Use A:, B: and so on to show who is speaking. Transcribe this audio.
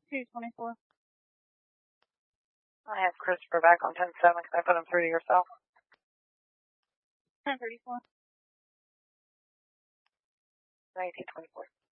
A: 224.
B: I have Christopher back on 10-7. Can I put him through to yourself?
A: 1034.
B: 1924.